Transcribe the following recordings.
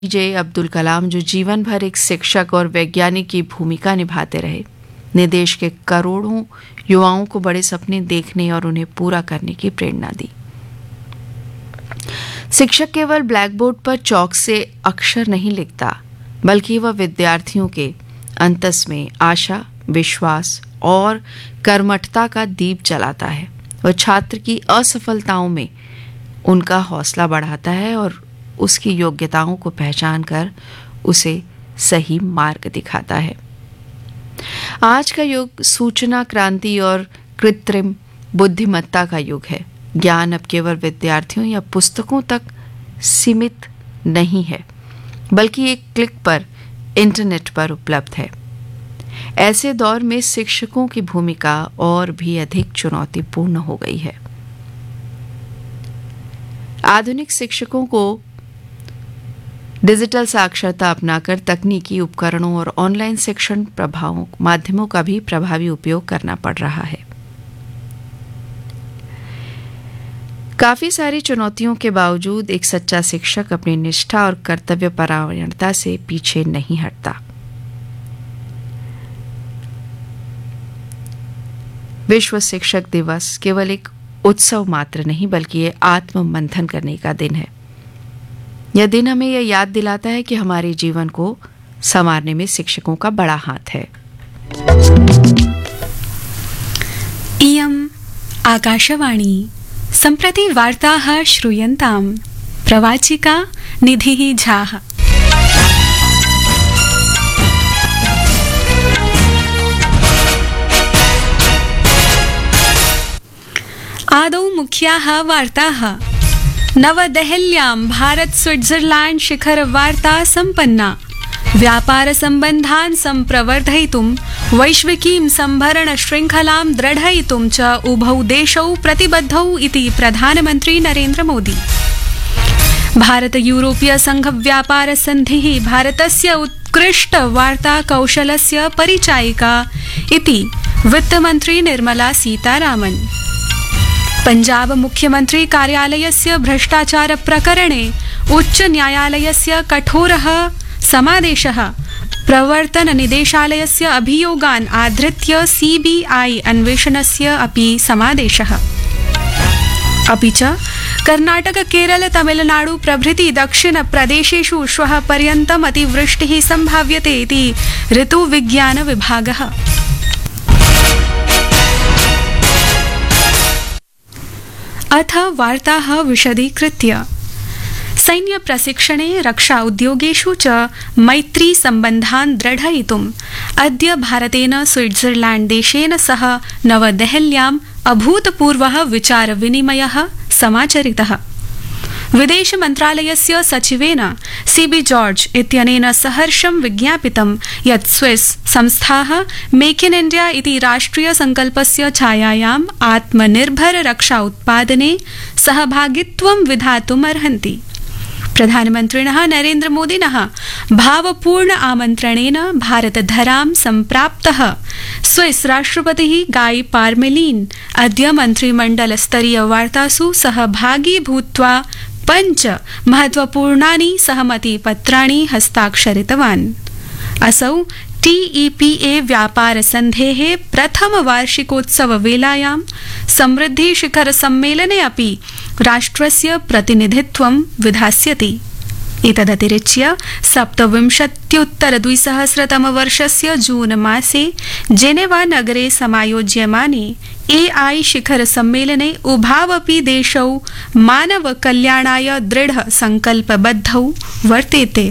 जे अब्दुल कलाम, जो जीवन भर एक शिक्षक और वैज्ञानिक की भूमिका निभाते रहे, ने देश के करोड़ों युवाओं को बड़े सपने देखने और उन्हें पूरा करने की प्रेरणा दी। शिक्षक केवल ब्लैक बोर्ड पर चौक से अक्षर नहीं लिखता, बल्कि वह विद्यार्थियों के अंतस में आशा, विश्वास और कर्मठता का दीप जलाता है। वह छात्र की असफलताओं में उनका हौसला बढ़ाता है और उसकी योग्यताओं को पहचान कर उसे सही मार्ग दिखाता है। आज का युग सूचना क्रांति और कृत्रिम बुद्धिमत्ता का युग है। ज्ञान अब केवल विद्यार्थियों या पुस्तकों तक सीमित नहीं है, बल्कि एक क्लिक पर इंटरनेट पर उपलब्ध है। ऐसे दौर में शिक्षकों की भूमिका और भी अधिक चुनौतीपूर्ण हो गई है। आधुनिक शिक्षकों को डिजिटल साक्षरता अपनाकर तकनीकी उपकरणों और ऑनलाइन शिक्षण माध्यमों का भी प्रभावी उपयोग करना पड़ रहा है। काफी सारी चुनौतियों के बावजूद एक सच्चा शिक्षक अपनी निष्ठा और कर्तव्य परायणता से पीछे नहीं हटता। विश्व शिक्षक दिवस केवल एक उत्सव मात्र नहीं, बल्कि ये आत्म मंथन करने का दिन है। यह दिन हमें यह याद दिलाता है कि हमारे जीवन को संवारने में शिक्षकों का बड़ा हाथ है। इयम् आकाशवाणी सम्प्रति वार्ताः श्रूयन्ताम्। प्रवाचिका निधिः झाः। आदौ मुख्याः वार्ताः। नवदेहल्यां भारत स्विट्जरलैंड शिखर वार्ता सम्पन्ना। व्यापार सम्बन्धान् सम्प्रवर्धयितुं वैश्विकीं सम्भरण श्रृंखलां दृढयितुं च उभौ देशौ प्रतिबद्धौ इति प्रधानमन्त्री नरेन्द्र मोदी। भारत यूरोपीय संघ व्यापार संधिः भारतस्य उत्कृष्ट वार्ता कौशलस्य परिचायिका इति वित्तमन्त्री निर्मला सीतारामन्। पंजाब मुख्यमंत्री कार्यालयस्य भ्रष्टाचार प्रकरणे उच्च न्यायालयस्य कठोरः समादेशः। प्रवर्तन निदेशालयस्य अभियोगान् आधृत्य सीबीआई अन्वेषणस्य अपि समादेशः। अपि च कर्नाटक, केरल, तमिलनाडु प्रभृति दक्षिण प्रदेशेषु श्वः पर्यन्तम् अतिवृष्टिः सम्भाव्यते इति ऋतुविज्ञान विभागः। अथ वार्ताः विशदीकृत्य। सैन्य प्रशिक्षणे, रक्षा उद्योगेषु च मैत्री सम्बन्धान् दृढयितुम् अद्य भारतेन स्विट्जरलैंड देशेन सह नवदेहल्याम् अभूतपूर्वः विचार विनिमयः समाचरितः। विदेश मन्त्रालयस्य सचिवेन सीबी जॉर्ज इत्यनेन सहर्षं विज्ञापितं यत् स्विस संस्थाः मेक इन इंडिया इति राष्ट्रिय संकल्पस्य छायायाम् आत्मनिर्भर रक्षा उत्पादने सहभागित्वं विधातुम् अर्हन्ति। प्रधानमन्त्रिणः नरेन्द्र मोदिनः भावपूर्ण आमन्त्रणेन भारतधरां सम्प्राप्तः स्विस राष्ट्रपतिः गाई पार्मेलिन अद्य मन्त्रिमण्डलस्तरीय वार्तासु सहभागी भूत्वा 5 महत्वपूर्णानि सहमतिपत्राणि हस्ताक्षरितवान्। असौ TEPA व्यापार संधेः प्रथम वार्षिकोत्सव वेलायां समृद्धि शिखर सम्मेलने अपि राष्ट्रस्य प्रतिनिधित्वं विधास्यति। एतदतिरिच्य 27-उत्तर-2000 वर्षस्य जून मासे जेनेवा नगरे समायोज्यमाने AI शिखर सम्मेलने उभावपि देशौ मानव कल्याणाय दृढ संकल्पबद्धौ वर्तेते।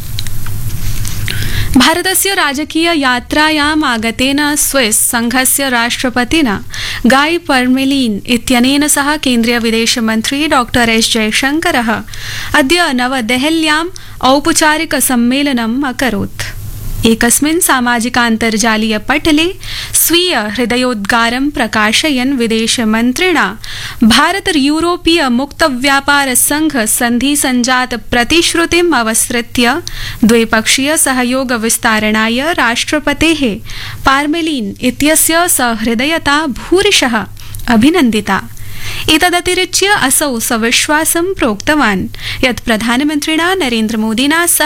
भारतस्य राजकीय यात्रायाम् आगतेन स्विस संघस्य राष्ट्रपतिना गाई पर्मेलिन इत्यनेन सह केन्द्रीय विदेश मन्त्री डॉक्टर एस जयशंकरः अद्य नवदेहल्याम् औपचारिक सम्मेलनम् अकरोत्। एकस्मिन् सामाजिकान्तर्जालीय पटले स्वीय हृदयोद्गारं प्रकाशयन् विदेशमन्त्रिणा भारत यूरोपीय मुक्त व्यापार संघ सन्धि संजात प्रतिश्रुतिम् अवसृत्य द्विपक्षीय सहयोग विस्तारणाय राष्ट्रपतेः पार्मेलिन इत्यस्य सहृदयता भूरिशः अभिनन्दिता। एतदतिरिच्य असौ सविश्वासं प्रोक्तवान् यत् प्रधानमन्त्रिणा नरेन्द्रमोदिना